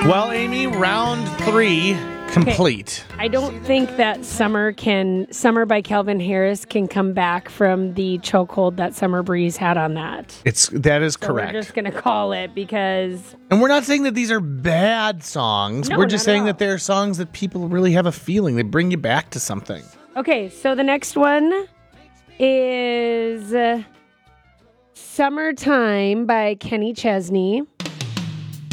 Well, Amy, round 3 complete. Okay. I don't think that Summer by Calvin Harris can come back from the chokehold that Summer Breeze had on that. That is correct. We're just going to call it because... And we're not saying that these are bad songs. No, we're just saying not at all. that they're songs that people really have a feeling. They bring you back to something. Okay, so the next one is Summertime by Kenny Chesney.